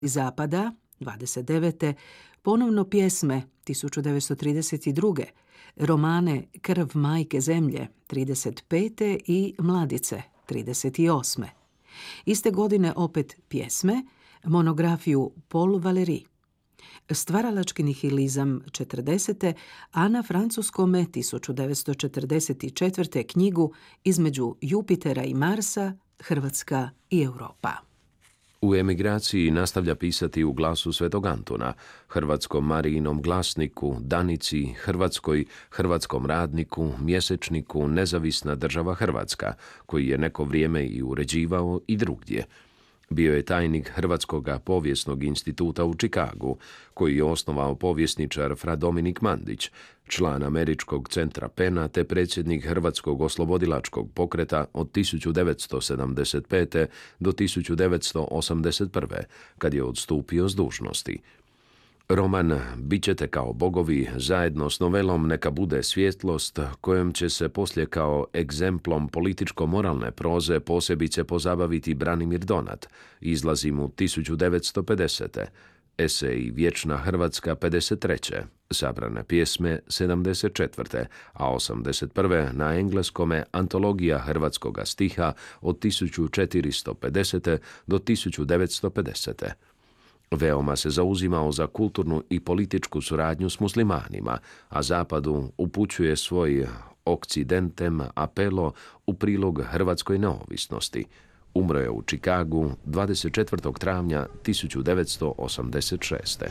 Iz zapada, 29. Ponovno pjesme, 1932. Romane Krv majke zemlje, 35. i Mladice, 38. Iste godine opet pjesme, monografiju Paul Valéry. Stvaralački nihilizam, 40. a na francuskome 1944. knjigu Između Jupitera i Marsa, Hrvatska i Europa. U emigraciji nastavlja pisati u Glasu Svetog Antuna, Hrvatskom Marijinom glasniku, Danici, Hrvatskom radniku, Mjesečniku, Nezavisna država Hrvatska, koji je neko vrijeme i uređivao i drugdje. Bio je tajnik Hrvatskog povijesnog instituta u Čikagu, koji je osnovao povjesničar fra Dominik Mandić, član Američkog centra PEN-a te predsjednik Hrvatskog oslobodilačkog pokreta od 1975. do 1981. kad je odstupio s dužnosti. Roman Bit ćete kao bogovi zajedno s novelom Neka bude svjetlost, kojom će se poslije kao egzemplom političko-moralne proze posebice pozabaviti Branimir Donat, izlazi mu 1950. Esej Vječna Hrvatska 53. Sabrane pjesme 74. a 81. na engleskome Antologija hrvatskoga stiha od 1450. do 1950. Veoma se zauzimao za kulturnu i političku suradnju s muslimanima, a Zapadu upućuje svoj Occidentem apelo u prilog hrvatskoj neovisnosti. Umro je u Čikagu 24. travnja 1986.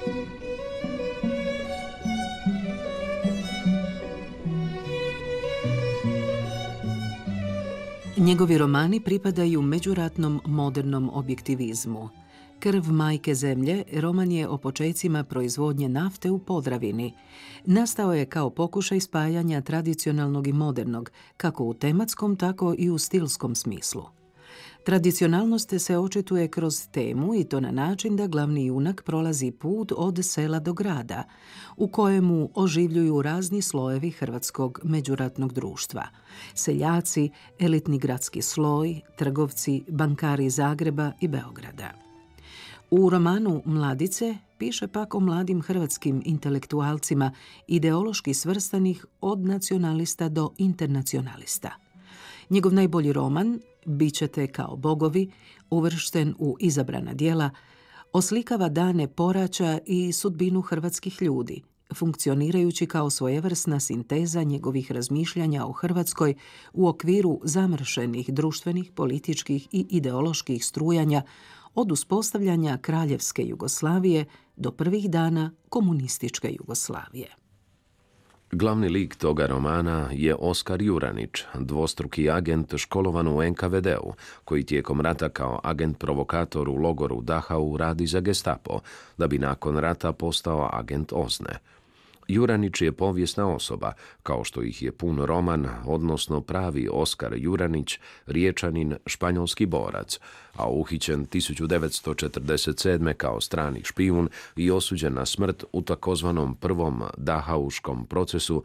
Njegovi romani pripadaju međuratnom modernom objektivizmu. Krv majke zemlje roman je o počecima proizvodnje nafte u Podravini. Nastao je kao pokušaj spajanja tradicionalnog i modernog, kako u tematskom, tako i u stilskom smislu. Tradicionalnost se očituje kroz temu i to na način da glavni junak prolazi put od sela do grada, u kojemu oživljuju razni slojevi hrvatskog međuratnog društva. Seljaci, elitni gradski sloj, trgovci, bankari Zagreba i Beograda. U romanu Mladice piše pak o mladim hrvatskim intelektualcima, ideološki svrstanih od nacionalista do internacionalista. Njegov najbolji roman, Bit ćete kao bogovi, uvršten u izabrana djela, oslikava dane poraća i sudbinu hrvatskih ljudi, funkcionirajući kao svojevrsna sinteza njegovih razmišljanja o Hrvatskoj u okviru zamršenih društvenih, političkih i ideoloških strujanja od uspostavljanja Kraljevske Jugoslavije do prvih dana komunističke Jugoslavije. Glavni lik toga romana je Oskar Juranić, dvostruki agent školovan u NKVD-u, koji tijekom rata kao agent provokator u logoru Dachau radi za Gestapo, da bi nakon rata postao agent OZNE. Juranić je povijesna osoba, kao što ih je pun roman, odnosno pravi Oskar Juranić, Riječanin, španjolski borac, a uhićen 1947. kao strani špijun i osuđen na smrt u takozvanom prvom Dachauškom procesu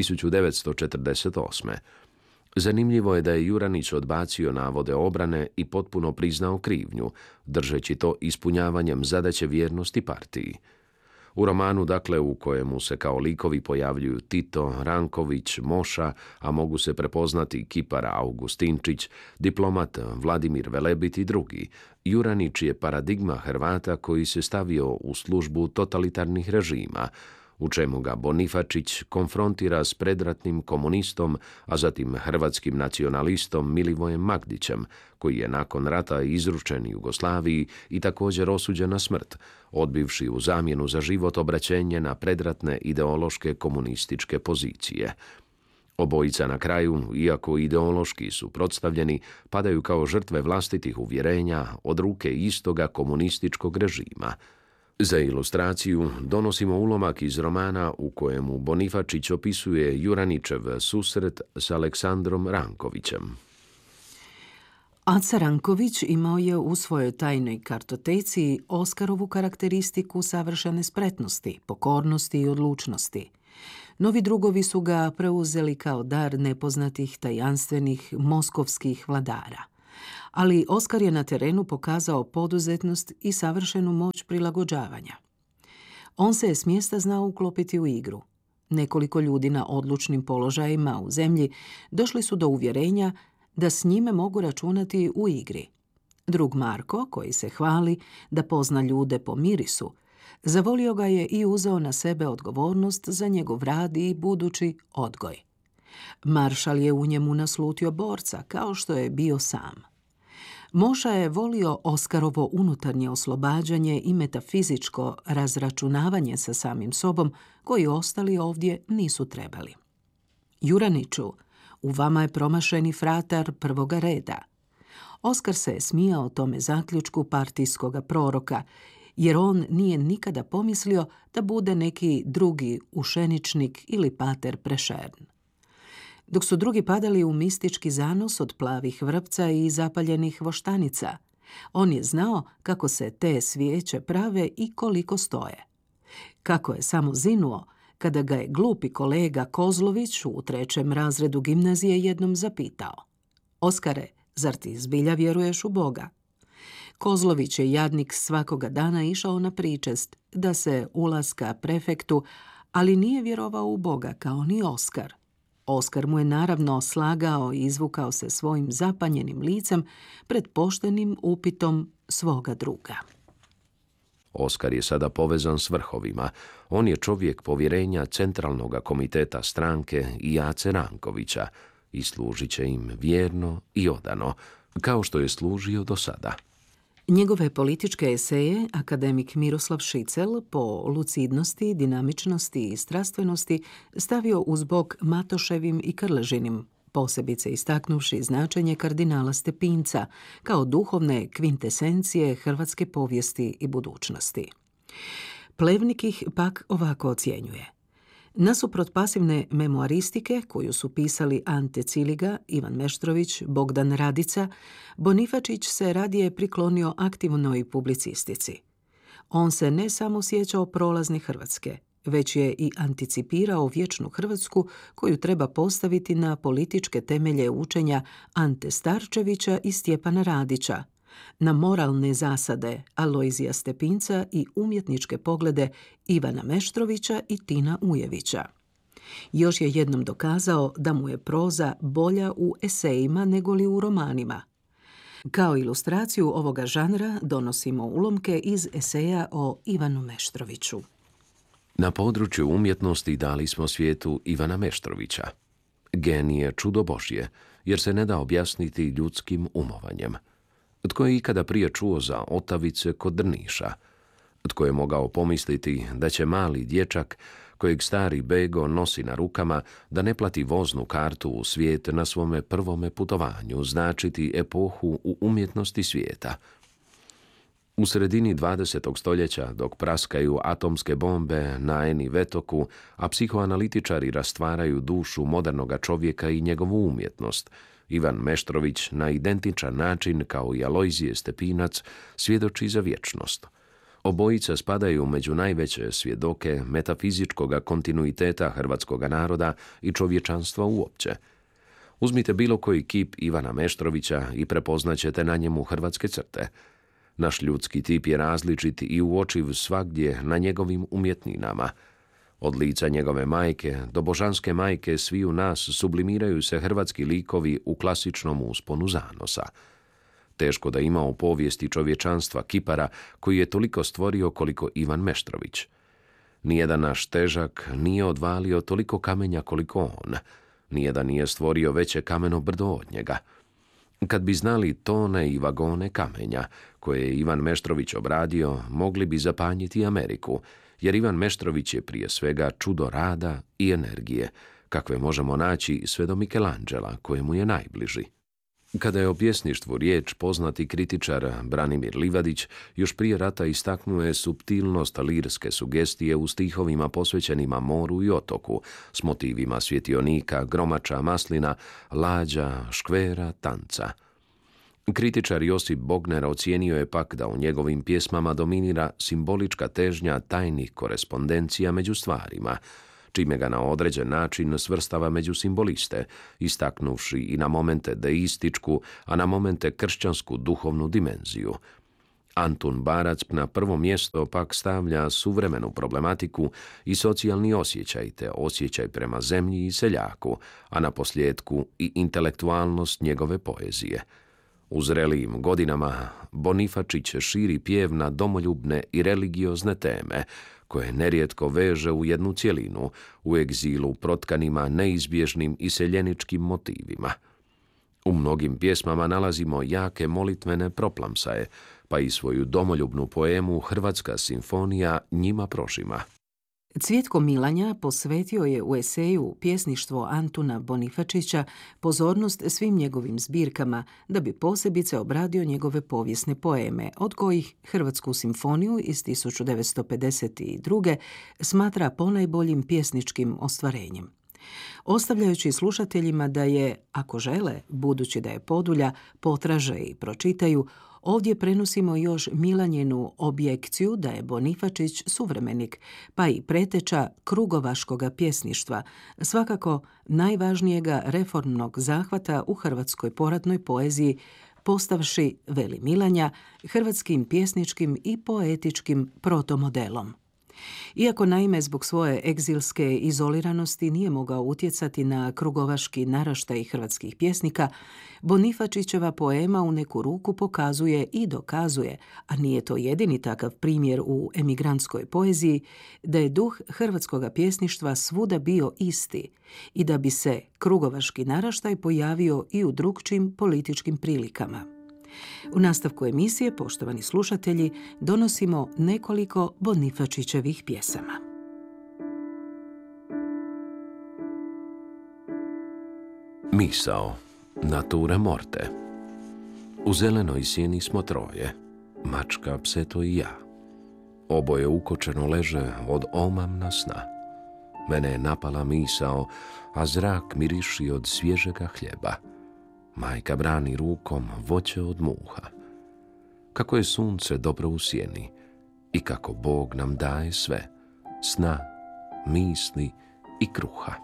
1948. Zanimljivo je da je Juranić odbacio navode obrane i potpuno priznao krivnju, držeći to ispunjavanjem zadaće vjernosti partiji. U romanu, dakle, u kojemu se kao likovi pojavljuju Tito, Ranković, Moša, a mogu se prepoznati kipar Augustinčić, diplomat Vladimir Velebit i drugi, Juranić je paradigma Hrvata koji se stavio u službu totalitarnih režima, u čemu ga Bonifačić konfrontira s predratnim komunistom, a zatim hrvatskim nacionalistom Milivojem Magdićem, koji je nakon rata izručen Jugoslaviji i također osuđen na smrt, odbivši u zamjenu za život obraćenje na predratne ideološke komunističke pozicije. Obojica na kraju, iako ideološki suprotstavljeni, padaju kao žrtve vlastitih uvjerenja od ruke istoga komunističkog režima. Za ilustraciju donosimo ulomak iz romana u kojemu Bonifačić opisuje Juranićev susret s Aleksandrom Rankovićem. Aca Ranković imao je u svojoj tajnoj kartoteci Oskarovu karakteristiku savršene spretnosti, pokornosti i odlučnosti. Novi drugovi su ga preuzeli kao dar nepoznatih tajanstvenih moskovskih vladara. ali Oskar je na terenu pokazao poduzetnost i savršenu moć prilagođavanja. On se je s mjesta znao uklopiti u igru. Nekoliko ljudi na odlučnim položajima u zemlji došli su do uvjerenja da s njime mogu računati u igri. Drug Marko, koji se hvali da pozna ljude po mirisu, zavolio ga je i uzeo na sebe odgovornost za njegov rad i budući odgoj. Maršal je u njemu naslutio borca, kao što je bio sam. Moša je volio Oskarovo unutarnje oslobađanje i metafizičko razračunavanje sa samim sobom, koji ostali ovdje nisu trebali. Juraniću, u vama je promašeni fratar prvoga reda. Oskar se je smijao tome zaključku partijskoga proroka, jer on nije nikada pomislio da bude neki drugi ušeničnik ili pater Prešern. Dok su drugi padali u mistički zanos od plavih vrpca i zapaljenih voštanica, on je znao kako se te svijeće prave i koliko stoje. Kako je samo zinuo kada ga je glupi kolega Kozlović u 3. razredu gimnazije jednom zapitao: Oskare, zar ti zbilja vjeruješ u Boga? Kozlović je jadnik svakoga dana išao na pričest da se ulaska prefektu, ali nije vjerovao u Boga kao ni Oskar. Oskar mu je naravno slagao i izvukao se svojim zapanjenim licem pred poštenim upitom svoga druga. Oskar je sada povezan s vrhovima. On je čovjek povjerenja Centralnog komiteta stranke i Ace Rankovića i služit će im vjerno i odano, kao što je služio do sada. Njegove političke eseje akademik Miroslav Šicel po lucidnosti, dinamičnosti i strastvenosti stavio uz bok Matoševim i Krležinim, posebice istaknuvši značenje kardinala Stepinca kao duhovne kvintesencije hrvatske povijesti i budućnosti. Plevnik ih pak ovako ocjenjuje. Nasuprot pasivne memoaristike, koju su pisali Ante Ciliga, Ivan Meštrović, Bogdan Radica, Bonifačić se radije priklonio aktivnoj publicistici. On se ne samo sjećao prolazne Hrvatske, već je i anticipirao vječnu Hrvatsku koju treba postaviti na političke temelje učenja Ante Starčevića i Stjepana Radića, na moralne zasade Alojzija Stepinca i umjetničke poglede Ivana Meštrovića i Tina Ujevića. Još je jednom dokazao da mu je proza bolja u esejima nego li u romanima. Kao ilustraciju ovoga žanra donosimo ulomke iz eseja o Ivanu Meštroviću. Na području umjetnosti dali smo svijetu Ivana Meštrovića. Genije čudo Božje, jer se ne da objasniti ljudskim umovanjem. Tko je ikada prije čuo za otavice kod Drniša? Tko je mogao pomisliti da će mali dječak, kojeg stari Bego nosi na rukama, da ne plati voznu kartu u svijet na svome prvome putovanju, značiti epohu u umjetnosti svijeta? U sredini 20. stoljeća, dok praskaju atomske bombe na Eni Vetoku, a psihoanalitičari rastvaraju dušu modernoga čovjeka i njegovu umjetnost, Ivan Meštrović na identičan način kao i Alojzije Stepinac svjedoči za vječnost. Obojica spadaju među najveće svjedoke metafizičkoga kontinuiteta hrvatskoga naroda i čovječanstva uopće. Uzmite bilo koji kip Ivana Meštrovića i prepoznaćete na njemu hrvatske crte. Naš ljudski tip je različit i uočiv svagdje na njegovim umjetninama. Od lica njegove majke do božanske majke svi u nas sublimiraju se hrvatski likovi u klasičnom usponu zanosa. Teško da ima u povijesti čovječanstva kipara koji je toliko stvorio koliko Ivan Meštrović. Nijedan naš težak nije odvalio toliko kamenja koliko on. Nijedan nije stvorio veće kameno brdo od njega. Kad bi znali tone i vagone kamenja koje je Ivan Meštrović obradio, mogli bi zapanjiti Ameriku, jer Ivan Meštrović je prije svega čudo rada i energije, kakve možemo naći sve do Michelangela, kojemu je najbliži. Kada je o pjesništvu riječ, poznati kritičar Branimir Livadić još prije rata istaknuje suptilnost lirske sugestije u stihovima posvećenima moru i otoku, s motivima svjetionika, gromača, maslina, lađa, škvera, tanca. Kritičar Josip Bogner ocijenio je pak da u njegovim pjesmama dominira simbolička težnja tajnih korespondencija među stvarima, čime ga na određen način svrstava među simboliste, istaknuvši i na momente deističku, a na momente kršćansku duhovnu dimenziju. Antun Barac na prvo mjesto pak stavlja suvremenu problematiku i socijalni osjećaj, te osjećaj prema zemlji i seljaku, a na posljedku i intelektualnost njegove poezije. U zrelijim godinama Bonifačić širi pjev na domoljubne i religiozne teme, koje nerijetko veže u jednu cjelinu, u egzilu protkanima neizbježnim iseljeničkim motivima. U mnogim pjesmama nalazimo jake molitvene proplamsaje, pa i svoju domoljubnu poemu Hrvatska simfonija njima prožima. Cvjetko Milanja posvetio je u eseju Pjesništvo Antuna Bonifačića pozornost svim njegovim zbirkama, da bi posebice obradio njegove povijesne poeme, od kojih Hrvatsku simfoniju iz 1952. smatra ponajboljim pjesničkim ostvarenjem. Ostavljajući slušateljima da je, ako žele, budući da je podulja, potraže i pročitaju, ovdje prenosimo još Milanjinu objekciju da je Bonifačić suvremenik, pa i preteča krugovaškoga pjesništva, svakako najvažnijega reformnog zahvata u hrvatskoj poratnoj poeziji, postavši, veli Milanja, hrvatskim pjesničkim i poetičkim protomodelom. Iako naime zbog svoje egzilske izoliranosti nije mogao utjecati na krugovaški naraštaj hrvatskih pjesnika, Bonifačićeva poema u neku ruku pokazuje i dokazuje, a nije to jedini takav primjer u emigrantskoj poeziji, da je duh hrvatskoga pjesništva svuda bio isti i da bi se krugovaški naraštaj pojavio i u drukčijim političkim prilikama. U nastavku emisije, poštovani slušatelji, donosimo nekoliko Bonifačićevih pjesama. Misao, natura morte. U zelenoj sjeni smo troje, mačka, pseto i ja. Oboje ukočeno leže od omamna sna. Mene je napala misao, a zrak miriši od svježega hljeba. Majka brani rukom voće od muha. Kako je sunce dobro u sjeni i kako Bog nam daje sve, sna, misli i kruha.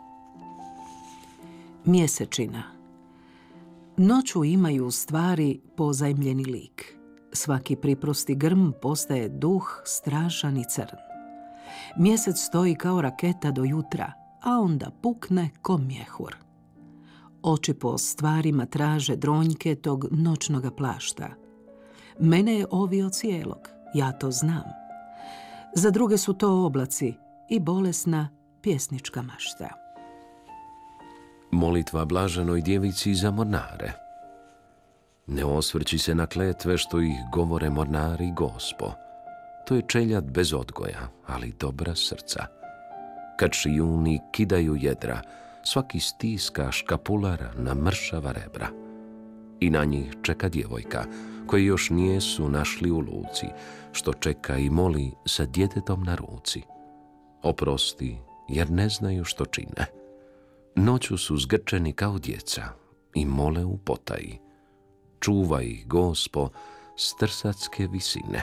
Mjesečina. Noću imaju stvari pozajmljeni lik. Svaki priprosti grm postaje duh strašan i crn. Mjesec stoji kao raketa do jutra, a onda pukne ko mjehur. Oči po stvarima traže dronjke tog noćnoga plašta. Mene je ovio cijelog, ja to znam. Za druge su to oblaci i bolesna pjesnička mašta. Molitva blaženoj djevici za mornare. Ne osvrći se na kletve što ih govore mornari Gospo. To je čeljad bez odgoja, ali dobra srca. Kad šijuni kidaju jedra, svaki stiska škapular na mršava rebra. I na njih čeka djevojka, koji još nijesu našli u luci, što čeka i moli sa djetetom na ruci. Oprosti, jer ne znaju što čine. Noću su zgrčeni kao djeca i mole u potaji. Čuvaj ih, Gospo, s trsatske visine.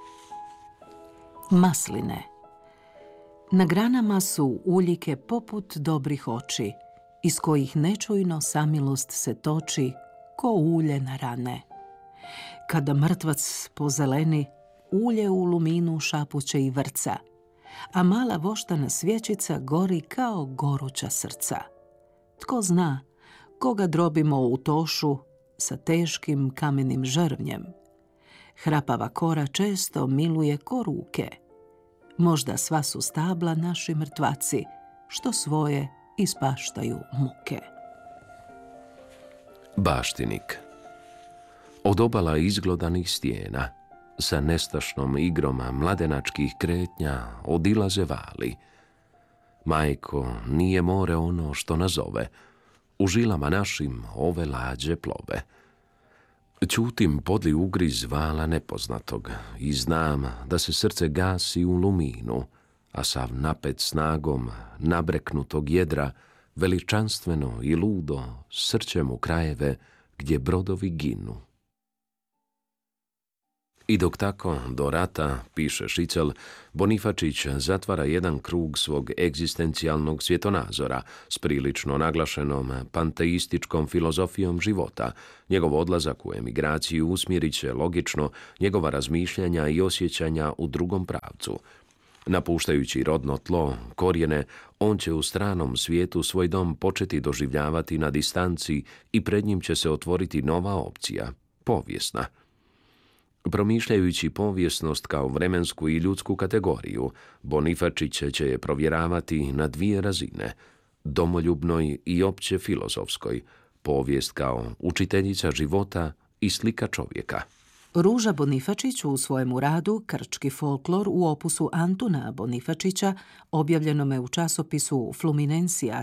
Masline. Na granama su uljike poput dobrih oči, iz kojih nečujno samilost se toči ko ulje na rane. Kada mrtvac pozeleni, ulje u luminu šapuće i vrca, a mala voštana svječica gori kao goruća srca. Tko zna, koga drobimo u tošu sa teškim kamenim žrvnjem. Hrapava kora često miluje ko ruke. Možda sva su stabla naši mrtvaci, što svoje ispaštaju muke. Baštinik. Od obala izglodanih stijena, sa nestašnom igrom mladenačkih kretnja odilaze vali. Majko, nije more ono što nazove, u žilama našim ove lađe plove. Ćutim podli ugriz vala nepoznatog i znam da se srce gasi u luminu, a sav napet snagom nabreknutog jedra veličanstveno i ludo srćem u krajeve gdje brodovi ginu. I dok tako, do rata, piše Šicel, Bonifačić zatvara jedan krug svog egzistencijalnog svjetonazora s prilično naglašenom panteističkom filozofijom života. Njegov odlazak u emigraciju usmjerit će logično njegova razmišljanja i osjećanja u drugom pravcu. Napuštajući rodno tlo, korijene, on će u stranom svijetu svoj dom početi doživljavati na distanci i pred njim će se otvoriti nova opcija, povijesna. Promišljajući povijesnost kao vremensku i ljudsku kategoriju, Bonifačić će je provjeravati na dvije razine, domoljubnoj i opće filozofskoj, povijest kao učiteljica života i slika čovjeka. Ruža Bonifačić u svojemu radu Krčki folklor u opusu Antuna Bonifačića, objavljenome u časopisu Fluminencija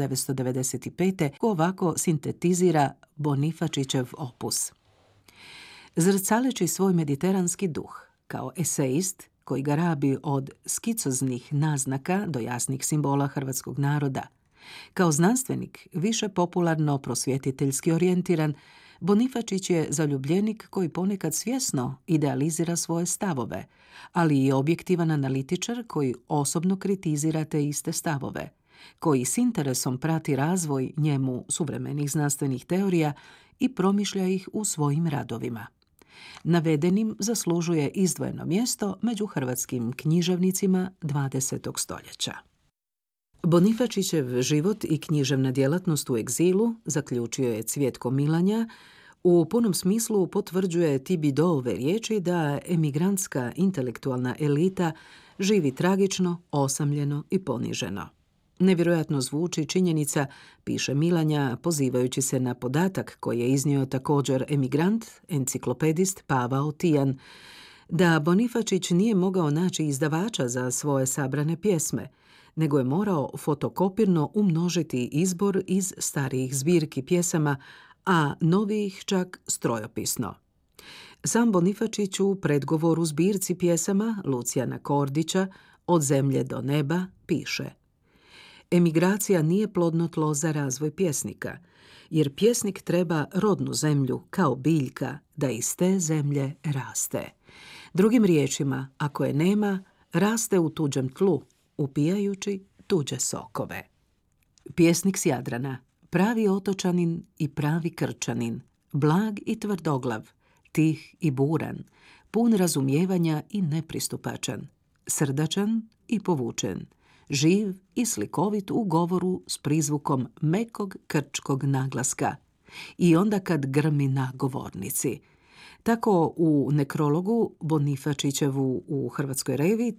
1995. ovako sintetizira Bonifačićev opus. Zrcaleći svoj mediteranski duh, kao esejist koji ga rabi od skicoznih naznaka do jasnih simbola hrvatskog naroda, kao znanstvenik više popularno prosvjetiteljski orijentiran, Bonifačić je zaljubljenik koji ponekad svjesno idealizira svoje stavove, ali i objektivan analitičar koji osobno kritizira te iste stavove, koji s interesom prati razvoj njemu suvremenih znanstvenih teorija i promišlja ih u svojim radovima. Navedenim zaslužuje izdvojeno mjesto među hrvatskim književnicima 20. stoljeća. Bonifačićev život i književna djelatnost u egzilu, zaključio je Cvjetko Milanja, u punom smislu potvrđuje Thibodeauove riječi da emigrantska intelektualna elita živi tragično, osamljeno i poniženo. Nevjerojatno zvuči činjenica, piše Milanja, pozivajući se na podatak koji je iznio također emigrant, enciklopedist Pavao Tijan, da Bonifačić nije mogao naći izdavača za svoje sabrane pjesme, nego je morao fotokopirno umnožiti izbor iz starijih zbirki pjesama, a novijih čak strojopisno. Sam Bonifačić u predgovoru zbirci pjesama Lucijana Kordića Od zemlje do neba piše: Emigracija nije plodno tlo za razvoj pjesnika, jer pjesnik treba rodnu zemlju kao biljka da iz te zemlje raste. Drugim riječima, ako je nema, raste u tuđem tlu, upijajući tuđe sokove. Pjesnik s Jadrana, pravi otočanin i pravi krčanin, blag i tvrdoglav, tih i buran, pun razumijevanja i nepristupačan, srdačan i povučen, živ i slikovit u govoru s prizvukom mekog krčkog naglaska i onda kad grmi na govornici. Tako u nekrologu Bonifačićevu u Hrvatskoj reviji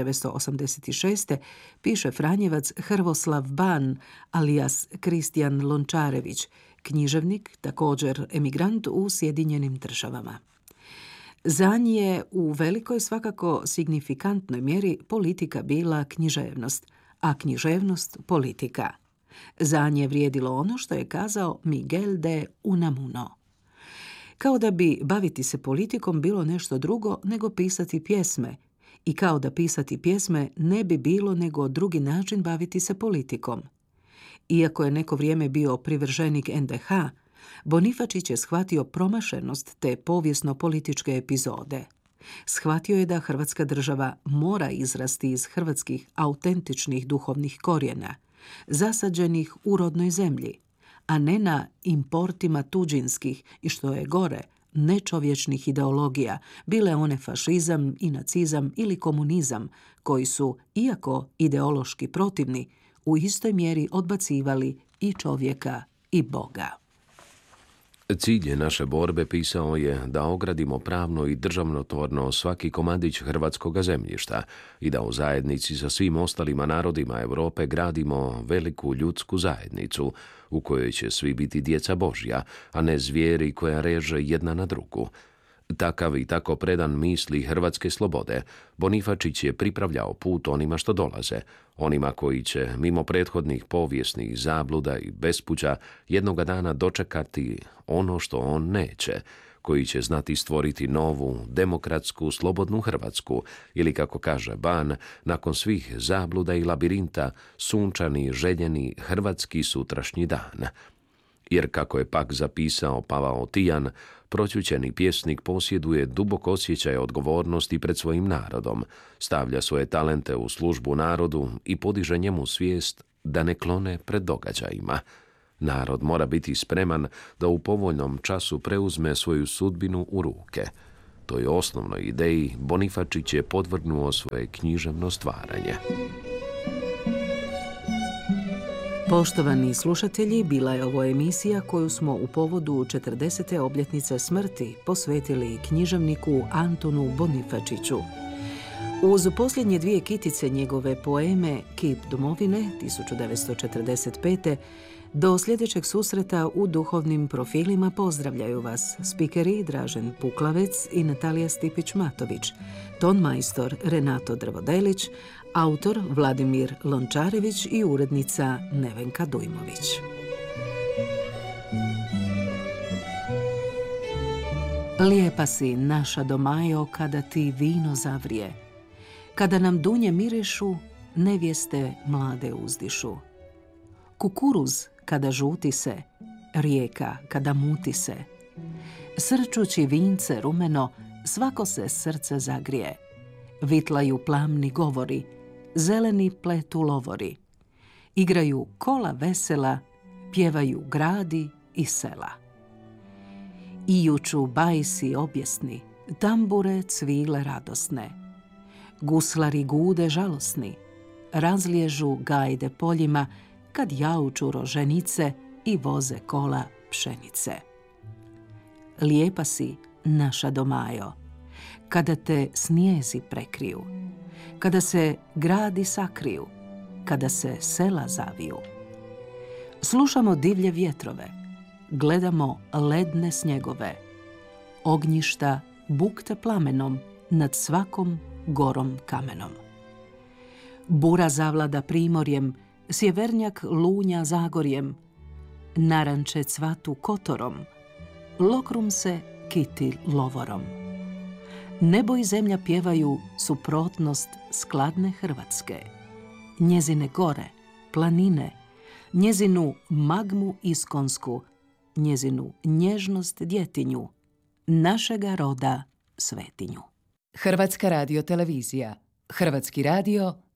1986. piše Franjevac Hrvoslav Ban alias Kristijan Lončarević, književnik, također emigrant u Sjedinjenim Državama. Za nj je u velikoj svakako signifikantnoj mjeri politika bila književnost, a književnost politika. Za nj je vrijedilo ono što je kazao Miguel de Unamuno. Kao da bi baviti se politikom bilo nešto drugo nego pisati pjesme, i kao da pisati pjesme ne bi bilo nego drugi način baviti se politikom. Iako je neko vrijeme bio privrženik NDH, Bonifačić je shvatio promašenost te povijesno-političke epizode. Shvatio je da Hrvatska država mora izrasti iz hrvatskih autentičnih duhovnih korijena, zasađenih u rodnoj zemlji, a ne na importima tuđinskih i, što je gore, nečovječnih ideologija, bile one fašizam i nacizam ili komunizam, koji su, iako ideološki protivni, u istoj mjeri odbacivali i čovjeka i Boga. Cilj naše borbe, pisao je, da ogradimo pravno i državnotvorno svaki komadić hrvatskoga zemljišta i da u zajednici sa svim ostalima narodima Europe gradimo veliku ljudsku zajednicu u kojoj će svi biti djeca Božja, a ne zvijeri koja reže jedna na drugu. Takav i tako predan misli hrvatske slobode, Bonifačić je pripravljao put onima što dolaze, onima koji će, mimo prethodnih povijesnih zabluda i bespuća, jednoga dana dočekati ono što on neće, koji će znati stvoriti novu, demokratsku, slobodnu Hrvatsku, ili, kako kaže Ban, nakon svih zabluda i labirinta, sunčani, željeni hrvatski sutrašnji dan. Jer kako je pak zapisao Pavao Tijan, proćućeni pjesnik posjeduje dubok osjećaj odgovornosti pred svojim narodom, stavlja svoje talente u službu narodu i podiže njemu svijest da ne klone pred događajima. Narod mora biti spreman da u povoljnom času preuzme svoju sudbinu u ruke. Toj osnovnoj ideji Bonifačić je podvrgnuo svoje književno stvaranje. Poštovani slušatelji, bila je ovo emisija koju smo u povodu 40. obljetnice smrti posvetili književniku Antunu Bonifačiću. Uz posljednje dvije kitice njegove poeme Kip domovine 1945. do sljedećeg susreta u duhovnim profilima pozdravljaju vas spikeri Dražen Puklavec i Natalija Stipić-Matović, tonmajstor Renato Drvodelić, autor Vladimir Lončarević i urednica Nevenka Dujmović. Lijepa si, naša domajo, kada ti vino zavrije, kada nam dunje mirišu, nevjeste mlade uzdišu. Kukuruz kada žuti se, rijeka kada muti se. Srčući vince rumeno, svako se srce zagrije. Vitlaju plamni govori, zeleni pletu lovori. Igraju kola vesela, pjevaju gradi i sela. Ijuču bajsi objesni, tambure cvile radosne. Guslari gude žalosni, razliježu gajde poljima, kad jauču roženice i voze kola pšenice. Lijepa si, naša domajo, kada te snijezi prekriju, kada se gradi sakriju, kada se sela zaviju. Slušamo divlje vjetrove, gledamo ledne snjegove, ognjišta bukte plamenom nad svakom gorom kamenom. Bura zavlada primorjem, sjevernjak lunja zagorjem, naranče cvatu kotorom, lokrum se kiti lovorom. Nebo i zemlja pjevaju suprotnost skladne Hrvatske, njezine gore, planine, njezinu magmu iskonsku, njezinu nježnost djetinju, našega roda svetinju. Hrvatska radiotelevizija, Hrvatski radio,